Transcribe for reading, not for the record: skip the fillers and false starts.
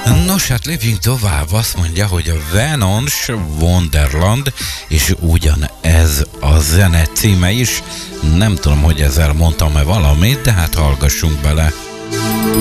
Nos, hát lépjünk tovább. Azt mondja, hogy a Venons Wonderland, és ugyan ez a zene címe is. Nem tudom, hogy ezzel mondtam-e valamit, de hát hallgassunk bele.